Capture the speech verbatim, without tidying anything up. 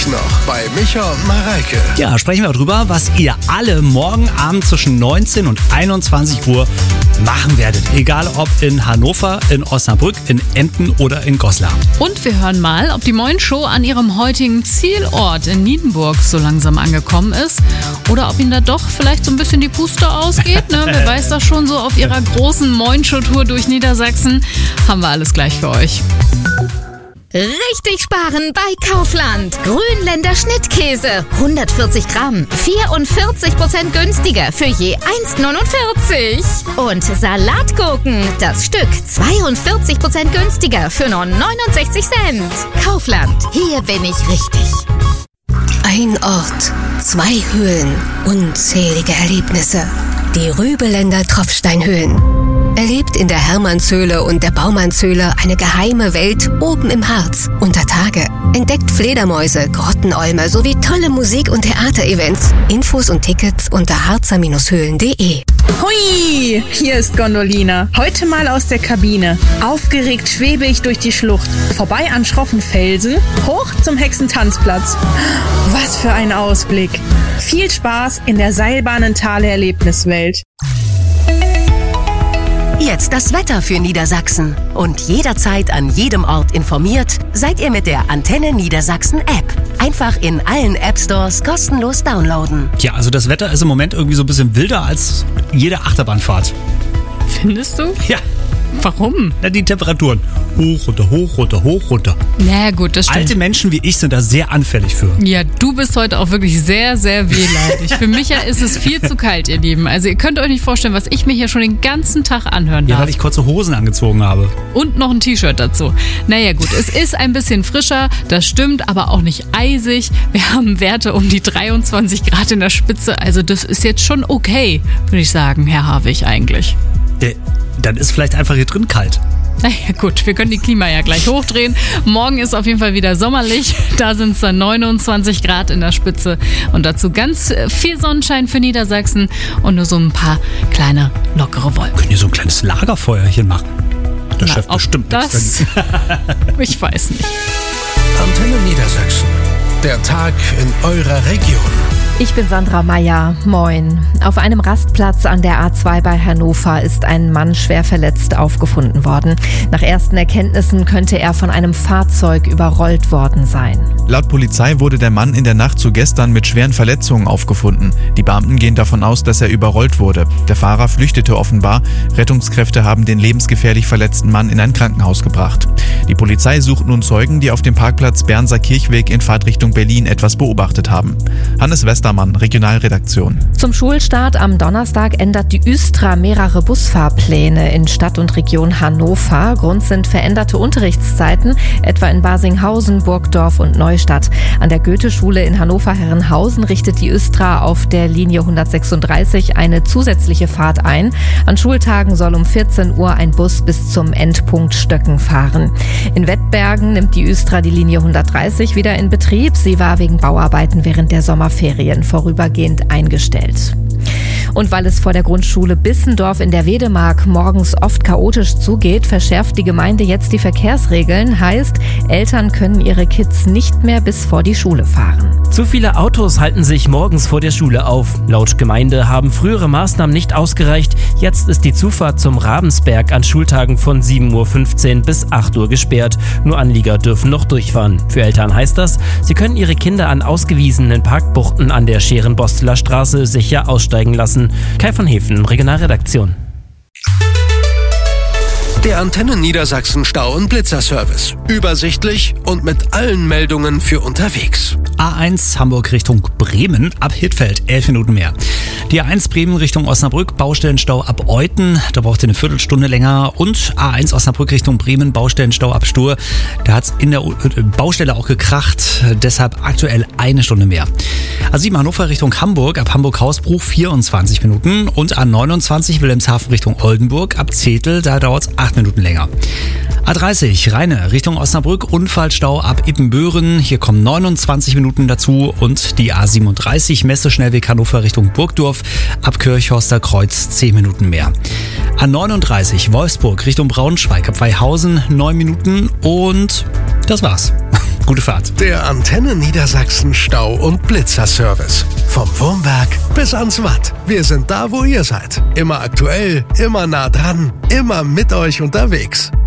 noch bei Micha und Mareike. Ja, sprechen wir drüber, was ihr alle morgen Abend zwischen neunzehn und einundzwanzig Uhr machen werdet. Egal ob in Hannover, in Osnabrück, in Emden oder in Goslar. Und wir hören mal, ob die Moin Show an ihrem heutigen Zielort in Niedenburg so langsam angekommen ist. Oder ob ihnen da doch vielleicht so ein bisschen die Puste ausgeht. Ne? Wer weiß das schon, so auf ihrer großen Moin Show Tour durch Niedersachsen. Haben wir alles gleich für euch. Richtig sparen bei Kaufland. Grünländer Schnittkäse. hundertvierzig Gramm. vierundvierzig Prozent günstiger für je eins neunundvierzig. Und Salatgurken. Das Stück zweiundvierzig Prozent günstiger für nur neunundsechzig Cent. Kaufland. Hier bin ich richtig. Ein Ort, zwei Höhlen, unzählige Erlebnisse. Die Rübeländer Tropfsteinhöhlen. Erlebt in der Hermannshöhle und der Baumannshöhle eine geheime Welt oben im Harz, unter Tage. Entdeckt Fledermäuse, Grottenolme sowie tolle Musik- und Theaterevents. Infos und Tickets unter harzer Höhlen punkt de. Hui, hier ist Gondolina. Heute mal aus der Kabine. Aufgeregt schwebe ich durch die Schlucht. Vorbei an schroffen Felsen, hoch zum Hexentanzplatz. Was für ein Ausblick. Viel Spaß in der Seilbahnentale-Erlebniswelt. Jetzt das Wetter für Niedersachsen. Und jederzeit an jedem Ort informiert, seid ihr mit der Antenne Niedersachsen App. Einfach in allen App Stores kostenlos downloaden. Ja, also das Wetter ist im Moment irgendwie so ein bisschen wilder als jede Achterbahnfahrt. Findest du? Ja. Warum? Na, die Temperaturen. Hoch, runter, hoch, runter, hoch, runter. Na gut, das stimmt. Alte Menschen wie ich sind da sehr anfällig für. Ja, du bist heute auch wirklich sehr, sehr wehleidig. Für Micha ist es viel zu kalt, ihr Lieben. Also ihr könnt euch nicht vorstellen, was ich mir hier schon den ganzen Tag anhören darf. Ja, weil ich kurze Hosen angezogen habe. Und noch ein T-Shirt dazu. Naja gut, es ist ein bisschen frischer, das stimmt, aber auch nicht eisig. Wir haben Werte um die dreiundzwanzig Grad in der Spitze. Also das ist jetzt schon okay, würde ich sagen, Herr Harwig eigentlich. Äh, dann ist vielleicht einfach hier drin kalt. Naja gut, wir können die Klima ja gleich hochdrehen. Morgen ist auf jeden Fall wieder sommerlich. Da sind es dann neunundzwanzig Grad in der Spitze. Und dazu ganz viel Sonnenschein für Niedersachsen und nur so ein paar kleine, lockere Wolken. Können ihr so ein kleines Lagerfeuerchen machen? Der Na, Chef bestimmt das, nichts. ich weiß nicht. Antenne Niedersachsen. Der Tag in eurer Region. Ich bin Sandra Meyer. Moin. Auf einem Rastplatz an der A zwei bei Hannover ist ein Mann schwer verletzt aufgefunden worden. Nach ersten Erkenntnissen könnte er von einem Fahrzeug überrollt worden sein. Laut Polizei wurde der Mann in der Nacht zu gestern mit schweren Verletzungen aufgefunden. Die Beamten gehen davon aus, dass er überrollt wurde. Der Fahrer flüchtete offenbar. Rettungskräfte haben den lebensgefährlich verletzten Mann in ein Krankenhaus gebracht. Die Polizei sucht nun Zeugen, die auf dem Parkplatz Bernser Kirchweg in Fahrtrichtung Berlin etwas beobachtet haben. Hannes Westermann, Regionalredaktion. Zum Schulstart am Donnerstag ändert die Östra mehrere Busfahrpläne in Stadt und Region Hannover. Grund sind veränderte Unterrichtszeiten, etwa in Barsinghausen, Burgdorf und Neustadt. An der Goethe-Schule in Hannover-Herrenhausen richtet die Östra auf der Linie hundertsechsunddreißig eine zusätzliche Fahrt ein. An Schultagen soll um vierzehn Uhr ein Bus bis zum Endpunkt Stöcken fahren. In Wettbergen nimmt die Östra die Linie hundertdreißig wieder in Betrieb. Sie war wegen Bauarbeiten während der Sommerferien vorübergehend eingestellt. Und weil es vor der Grundschule Bissendorf in der Wedemark morgens oft chaotisch zugeht, verschärft die Gemeinde jetzt die Verkehrsregeln. Heißt, Eltern können ihre Kids nicht mehr bis vor die Schule fahren. Zu viele Autos halten sich morgens vor der Schule auf. Laut Gemeinde haben frühere Maßnahmen nicht ausgereicht. Jetzt ist die Zufahrt zum Ravensberg an Schultagen von sieben Uhr fünfzehn bis acht Uhr gesperrt. Nur Anlieger dürfen noch durchfahren. Für Eltern heißt das, sie können ihre Kinder an ausgewiesenen Parkbuchten an der Scherenbosteler Straße sicher aussteigen lassen. Kai von Hefen, Regionalredaktion. Der Antenne Niedersachsen Stau- und Blitzerservice. Übersichtlich und mit allen Meldungen für unterwegs. A eins Hamburg Richtung Bremen ab Hittfeld, elf Minuten mehr. Die A eins Bremen Richtung Osnabrück, Baustellenstau ab Euthen, da braucht ihr eine Viertelstunde länger. Und A eins Osnabrück Richtung Bremen, Baustellenstau ab Stur, da hat es in der Baustelle auch gekracht, deshalb aktuell eine Stunde mehr. A sieben Hannover Richtung Hamburg, ab Hamburg-Hausbruch vierundzwanzig Minuten. Und A neunundzwanzig Wilhelmshaven Richtung Oldenburg, ab Zetel, da dauert es acht Minuten länger. A dreißig Rheine Richtung Osnabrück, Unfallstau ab Ippenböhren, hier kommen neunundzwanzig Minuten dazu. Und die A siebenunddreißig Messeschnellweg Hannover Richtung Burgdorf, ab Kirchhorster Kreuz zehn Minuten mehr. A neununddreißig Wolfsburg Richtung Braunschweig, ab Weihausen neun Minuten und das war's. Gute Fahrt. Der Antenne Niedersachsen Stau- und Blitzerservice. Vom Wurmberg bis ans Watt. Wir sind da, wo ihr seid. Immer aktuell, immer nah dran, immer mit euch unterwegs.